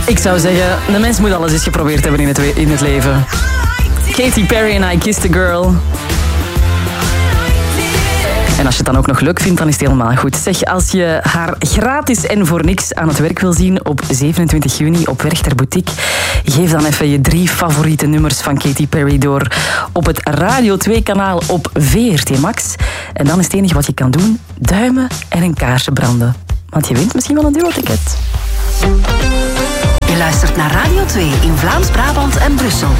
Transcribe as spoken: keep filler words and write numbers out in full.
Ik zou zeggen, de mens moet alles eens geprobeerd hebben in het, we- in het leven. Katy Perry en I Kissed a Girl. En als je het dan ook nog leuk vindt, dan is het helemaal goed. Zeg, als je haar gratis en voor niks aan het werk wil zien op zevenentwintig juni op Werchter Boutique, geef dan even je drie favoriete nummers van Katy Perry door op het Radio twee kanaal op V R T Max. En dan is het enige wat je kan doen, duimen en een kaarsje branden. Want je wint misschien wel een duo-ticket. Je luistert naar Radio twee in Vlaams-Brabant en Brussel.